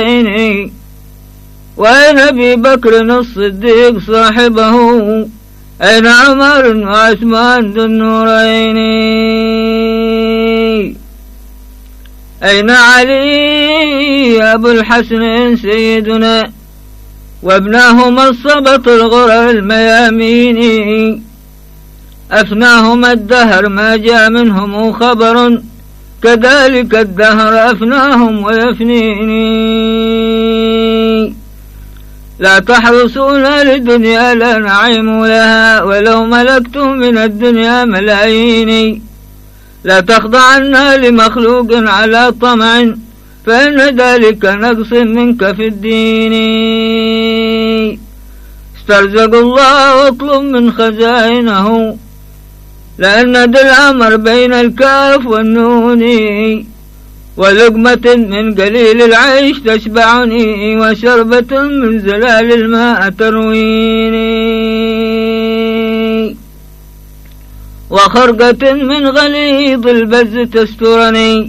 وأين أبي بكر الصديق صاحبه؟ أين عمر وعثمان ذو النورين؟ أين علي أبو الحسن سيدنا وابناهما الصبط الغر الميامين؟ أفناهما الدهر ما جاء منهم خبر، كذلك الدهر أفناهم ويفنيني. لا تحرصون للدنيا لا نعيم لها، ولو ملكتم من الدنيا ملايين. لا تخضعن لمخلوق على طمع، فإن ذلك نقص منك في الدين. استرزق الله واطلب من خزائنه، لأن ذا الأمر بين الكاف والنون. ولقمة من قليل العيش تشبعني، وشربة من زلال الماء ترويني. وخرقة من غليظ البز تسترني،